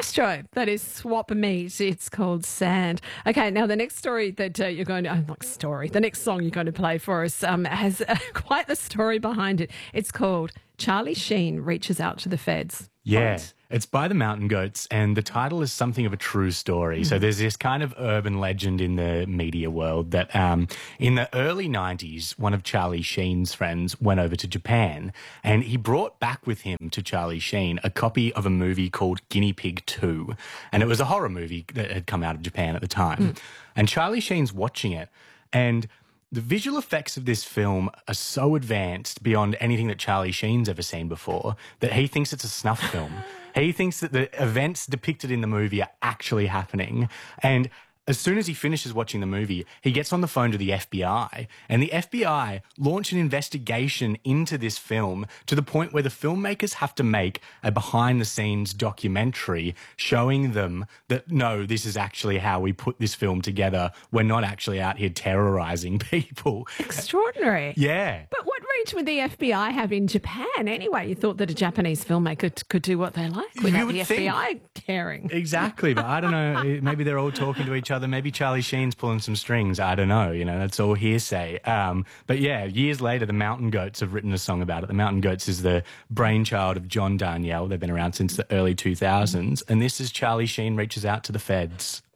Maestro, that is Swap Meet. It's called Sand. Okay, now the next story that you're going to, the next song you're going to play for us has quite the story behind it. It's called Charlie Sheen Reaches Out to the Feds. Yeah, What? it's by the Mountain Goats, and the title is something of a true story. So there's this kind of urban legend in the media world that in the early 90s, one of Charlie Sheen's friends went over to Japan, and he brought back with him to Charlie Sheen a copy of a movie called Guinea Pig 2, and it was a horror movie that had come out of Japan at the time. And Charlie Sheen's watching it, and the visual effects of this film are so advanced beyond anything that Charlie Sheen's ever seen before that he thinks it's a snuff film. He thinks that the events depicted in the movie are actually happening. And as soon as he finishes watching the movie, he gets on the phone to the FBI, and the FBI launch an investigation into this film to the point where the filmmakers have to make a behind-the-scenes documentary showing them that, no, this is actually how we put this film together. We're not actually out here terrorizing people. Extraordinary. Yeah. But what reach would the FBI have in Japan anyway? You thought that a Japanese filmmaker could do what they like without would the think. FBI caring. Exactly, but I don't know. Maybe they're all talking to each other. Maybe Charlie Sheen's pulling some strings. I don't know. You know, that's all hearsay. But yeah, years later, the Mountain Goats have written a song about it. The Mountain Goats is the brainchild of John Darnielle. They've been around since the early 2000s. And this is Charlie Sheen Reaches Out to the Feds.